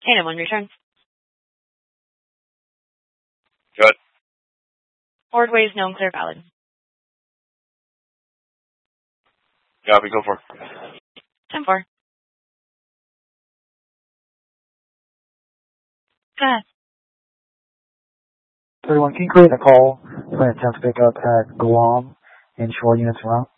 891 returns. Good. Ordways known clear valid. Copy, go for 10-4. Go ahead. 31, can you create a call for an attempt to pick up at Guam in shore units route?